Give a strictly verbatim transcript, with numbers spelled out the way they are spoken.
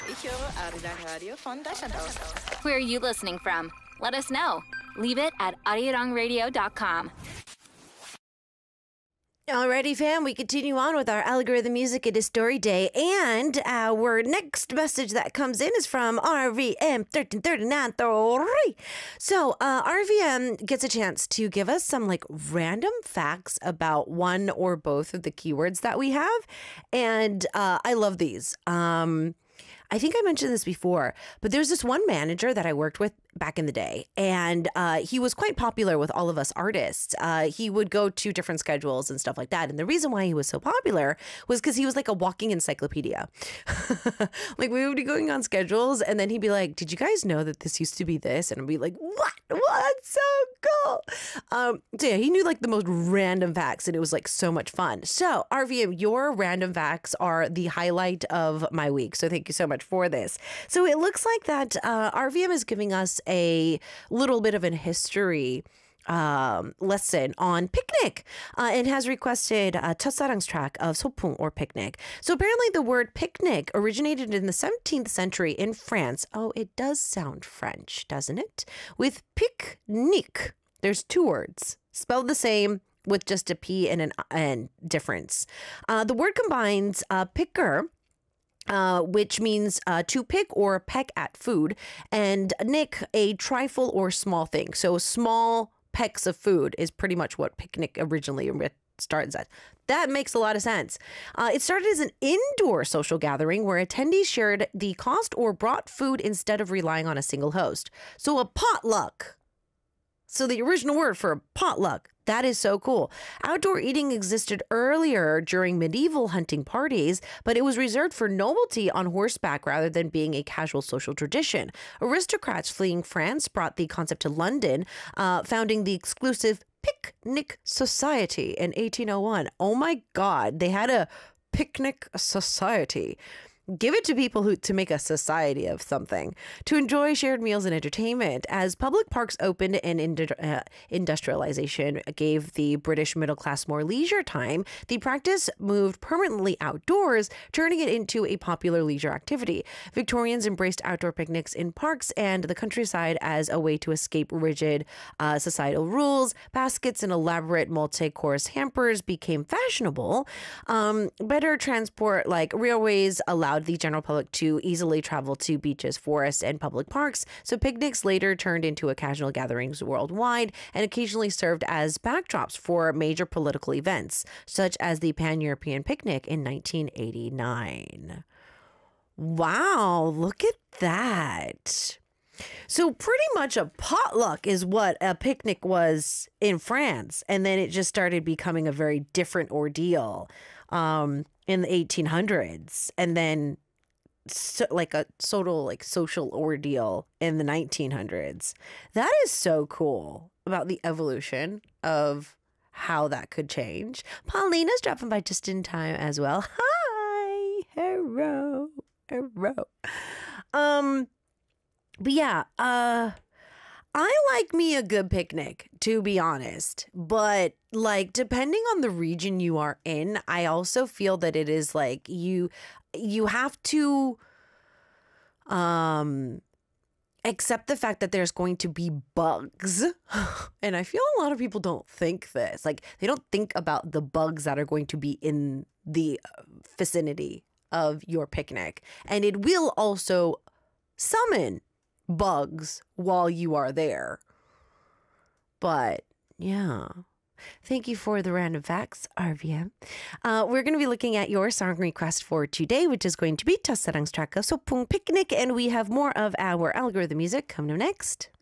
Ich höre Arirang Radio von Deutschland aus. Where are you listening from? Let us know. Leave it at arirang radio dot com. Alrighty, fam, we continue on with our algorithm music. It is story day, and our next message that comes in is from R V M thirteen thirty-nine three. So, uh, R V M gets a chance to give us some like random facts about one or both of the keywords that we have, and uh, I love these. Um, I think I mentioned this before, but there's this one manager that I worked with back in the day, and uh, he was quite popular with all of us artists. Uh, he would go to different schedules and stuff like that. And the reason why he was so popular was because he was like a walking encyclopedia. Like we would be going on schedules, and then he'd be like, did you guys know that this used to be this? And I'd be like, what? What? So cool. Um, so yeah, he knew like the most random facts, and it was like so much fun. So R V M, your random facts are the highlight of my week. So thank you so much for this. So it looks like that uh, R V M is giving us a little bit of an history um, lesson on picnic uh, and has requested uh, 첫사랑's track of 소풍 or picnic. So apparently the word picnic originated in the seventeenth century in France. Oh, it does sound French, doesn't it? With pique-nique. There's two words spelled the same with just a P and an N difference. Uh, the word combines uh, picker, Uh, which means uh, to pick or peck at food, and nick, a trifle or small thing. So small pecks of food is pretty much what picnic originally starts at. That makes a lot of sense. Uh, it started as an indoor social gathering where attendees shared the cost or brought food instead of relying on a single host. So a potluck. So the original word for potluck. That is so cool. Outdoor eating existed earlier during medieval hunting parties, but it was reserved for nobility on horseback rather than being a casual social tradition. Aristocrats fleeing France brought the concept to London, uh, founding the exclusive Picnic Society in eighteen oh one. Oh my God, they had a picnic society. Give it to people who to make a society of something, to enjoy shared meals and entertainment. As public parks opened and indu- uh, industrialization gave the British middle class more leisure time, the practice moved permanently outdoors, turning it into a popular leisure activity. Victorians embraced outdoor picnics in parks and the countryside as a way to escape rigid uh, societal rules. Baskets and elaborate multi-course hampers became fashionable. Um, better transport like railways allowed the general public to easily travel to beaches, forests, and public parks. So picnics later turned into occasional gatherings worldwide and occasionally served as backdrops for major political events, such as the Pan-European Picnic in nineteen eighty-nine. Wow, look at that. So pretty much a potluck is what a picnic was in France. And then it just started becoming a very different ordeal um, in the eighteen hundreds. And then so, like a total like social ordeal in the nineteen hundreds. That is so cool about the evolution of how that could change. Paulina's dropping by just in time as well. Hi, hello, hello. Um... But yeah, uh, I like me a good picnic, to be honest. But like, depending on the region you are in, I also feel that it is like you, you have to, um, accept the fact that there's going to be bugs. And I feel a lot of people don't think this. Like, they don't think about the bugs that are going to be in the vicinity of your picnic. And it will also summon bugs while you are there. But yeah, thank you for the random facts, R V M. Uh, we're going to be looking at your song request for today, which is going to be 첫사랑's track of 소풍 picnic, and we have more of our algorithm music coming up next.